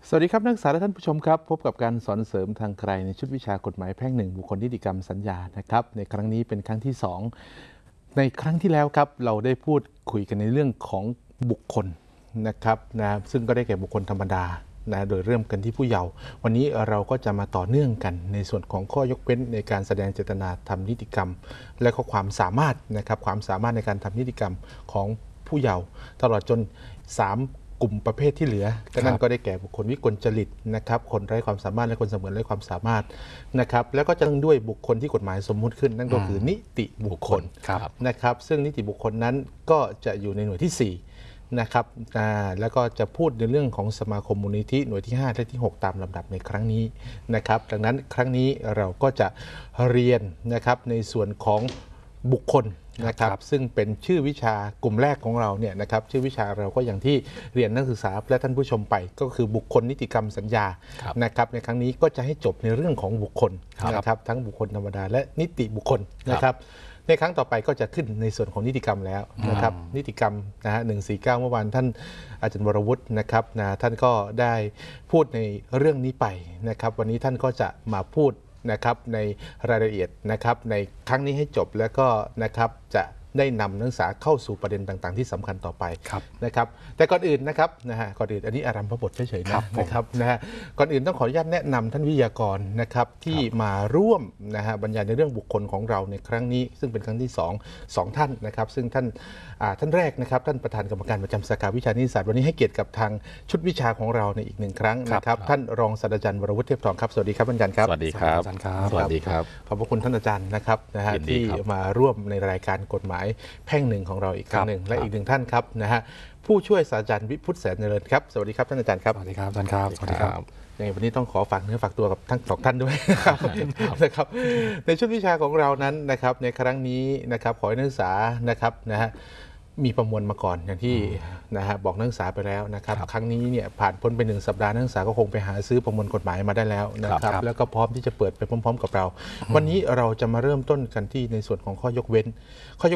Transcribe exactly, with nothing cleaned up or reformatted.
สวัสดีครับนักศึกษาและท่านผู้ชมครับพบกับการสอนเสริมทางไกลในชุดวิชากฎหมายแพ่งหนึ่งบุคคลนิติกรรมสัญญานะครับในครั้งนี้เป็นครั้งที่สองในครั้งที่แล้วครับเราได้พูดคุยกันในเรื่องของบุคคลนะครับนะซึ่งก็ได้แก่บุคคลธรรมดานะโดยเริ่มกันที่ผู้เยาว์วันนี้เราก็จะมาต่อเนื่องกันในส่วนของข้อยกเว้นในการแสดงเจตนาทำนิติกรรมและก็ความสามารถนะครับความสามารถในการทำนิติกรรมของผู้เยาว์ตลอดจนสามกลุ่มประเภทที่เหลือก็นั่นก็ได้แก่บุคคลวิกลจริตนะครับคนไร้ความสามารถและคนเสมือนไร้ความสามารถนะครับแล้วก็จะต้องด้วยบุคคลที่กฎหมายสมมุติขึ้นนั่นก็คือนิติบุคคลนะครับซึ่งนิติบุคคลนั้นก็จะอยู่ในหน่วยที่สี่นะครับแล้วก็จะพูดในเรื่องของสมาคมมูลนิธิหน่วยที่ห้าและที่หกตามลำดับในครั้งนี้นะครับดังนั้นครั้งนี้เราก็จะเรียนนะครับในส่วนของบุคคลนะครับซึ่งเป็นชื่อวิชากลุ่มแรกของเราเนี่ยนะครับชื่อวิชาเราก็อย่างที่เรียนนักศึกษาและท่านผู้ชมไปก็คือบุคคลนิติกรรมสัญญานะครับในครั้งนี้ก็จะให้จบในเรื่องของบุคคลนะครับทั้งบุคคลธรรมดาและนิติบุคคลนะครับในครั้งต่อไปก็จะขึ้นในส่วนของนิติกรรมแล้วนะครับนิติกรรมนะฮะหนึ่งสี่เก้าเมื่อวานท่านอาจารย์วรวุฒินะครับนะท่านก็ได้พูดในเรื่องนี้ไปนะครับวันนี้ท่านก็จะมาพูดนะครับในรายละเอียดนะครับในครั้งนี้ให้จบแล้วก็นะครับจะได้นำนักศึกษาเข้าสู่ประเด็นต่างๆที่สำคัญต่อไปนะครับแต่ก่อนอื่นนะครับนะฮะก่อนอื่นอันนี้อารัมพบทเฉยๆนะนะครับนะฮะก่อนอื่นต้องขออนุญาตแนะนำท่านวิทยากรนะครับที่มาร่วมนะฮะบรรยายในเรื่องบุคคลของเราในครั้งนี้ซึ่งเป็นครั้งที่สองสองท่านนะครับซึ่งท่านท่านแรกนะครับท่านประธานกรรมการประจำสาขาวิชานิติศาสตร์วันนี้ให้เกียรติกับทางชุดวิชาของเราในอีกหนึ่งครั้งนะครับท่านรองศาสตราจารย์วรวุฒิเทพทองครับสวัสดีครับอาจารย์ครับสวัสดีครับสวัสดีครับขอบพระคุณท่านอาจารย์นะครับนะฮะที่มาร่วมในรายการกฎหมายแพ่งหนึ่งของเราอีกครั้งหนึ่งและอีกหนึ่งท่านครับนะฮะผู้ช่วยศาสตราจารย์วิพุทธแสนเจริญครับสวัสดีครับท่านอาจารย์ครับสวัสดีครับอาจารย์ครับสวัสดีครับในวันนี้ต้องขอฝากเนื้อฝากตัวกับทั้งสองท่านด้วยนะครับในชุดวิชาของเรานั้นนะครับในครั้งนี้นะครับขอให้นักศึกษานะครับนะฮะมีประมวลมาก่อนอย่างที่นะฮะบอกนักศึกษาไปแล้วนะครับครั้งนี้เนี่ยผ่านพ้นไปหนึ่งสัปดาห์นักศึกษาก็คงไปหาซื้อประมวลกฎหมายมาได้แล้วนะครับแล้วก็พร้อมที่จะเปิดไปพร้อมๆกับเราวันนี้เราจะมาเริ่มต้นกันที่ในส่วนของข้อยกเว้นข้อยก